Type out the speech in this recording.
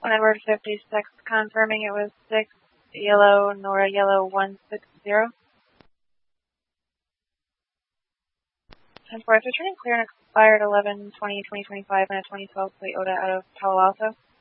On Edward 56, confirming it was 6 yellow, Nora yellow 160. 10-4, returning clear and expired 11/20/2025 in a 2012 Toyota out of Palo Alto.